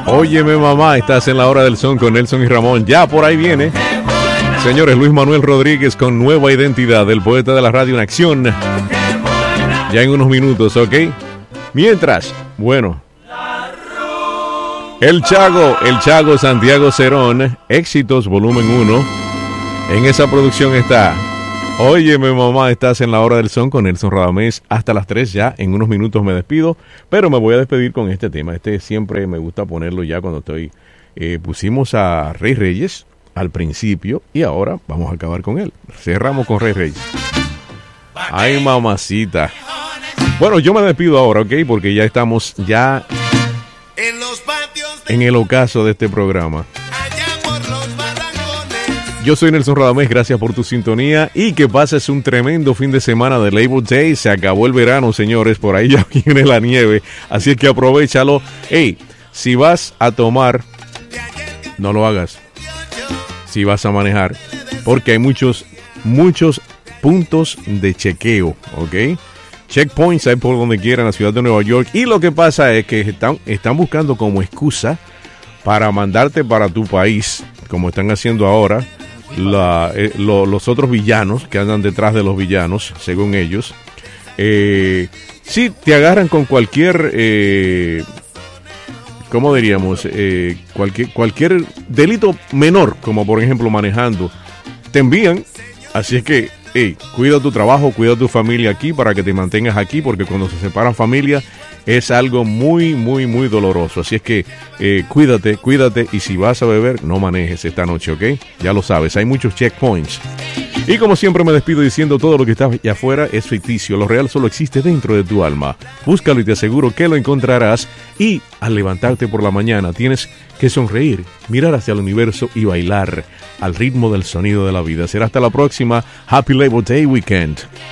Óyeme mamá, estás en la hora del son con Nelson y Ramón. Ya por ahí viene. Señores, Luis Manuel Rodríguez con Nueva Identidad, el poeta de la radio en acción. Ya en unos minutos, ¿ok? Mientras, bueno, el Chago Santiago Cerón, Éxitos Volumen 1. En esa producción está Óyeme mamá, estás en la hora del son con Nelson Radamés hasta las 3 ya. En unos minutos me despido, pero me voy a despedir con este tema. Este siempre me gusta ponerlo ya cuando estoy... pusimos a Rey Reyes al principio y ahora vamos a acabar con él. Cerramos con Rey Reyes. Ay, mamacita. Bueno, yo me despido ahora, ¿ok? Porque ya estamos ya en el ocaso de este programa. Yo soy Nelson Radamés, gracias por tu sintonía y que pases un tremendo fin de semana de Labor Day. Se acabó el verano, señores, por ahí ya viene la nieve, así es que aprovechalo. Hey, si vas a tomar, no lo hagas. Si vas a manejar, porque hay muchos puntos de chequeo, ¿ok? Checkpoints hay por donde quiera en la ciudad de Nueva York y lo que pasa es que están buscando como excusa para mandarte para tu país, como están haciendo ahora los otros villanos que andan detrás de los villanos, según ellos. Si te agarran con cualquier, ¿cómo diríamos? Cualquier delito menor, como por ejemplo manejando, te envían. Así es que, cuida tu trabajo, cuida tu familia aquí para que te mantengas aquí, porque cuando se separan familias es algo muy, muy, muy doloroso. Así es que cuídate y si vas a beber, no manejes esta noche, ¿ok? Ya lo sabes, hay muchos checkpoints. Y como siempre me despido diciendo todo lo que está allá afuera es ficticio, lo real solo existe dentro de tu alma. Búscalo y te aseguro que lo encontrarás y al levantarte por la mañana tienes que sonreír, mirar hacia el universo y bailar al ritmo del sonido de la vida. Será hasta la próxima. Happy Labor Day Weekend.